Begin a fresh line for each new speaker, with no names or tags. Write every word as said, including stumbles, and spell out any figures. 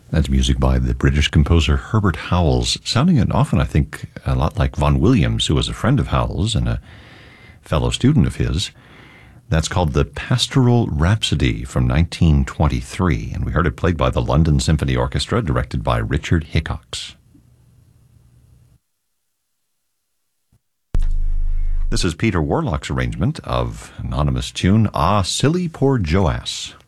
That's music by the British composer Herbert Howells, sounding and often, I think, a lot like Vaughan Williams, who was a friend of Howells and a fellow student of his. That's called the Pastoral Rhapsody from nineteen twenty-three, and we heard it played by the London Symphony Orchestra, directed by Richard Hickox. This is Peter Warlock's arrangement of anonymous tune, Ah, Silly Poor Joas.